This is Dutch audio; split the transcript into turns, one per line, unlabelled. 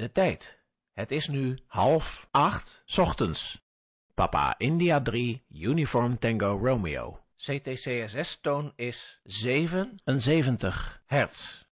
De tijd. Het is nu 7:30 ochtends. Papa India 3, Uniform Tango Romeo. CTCSS-toon is 77 hertz.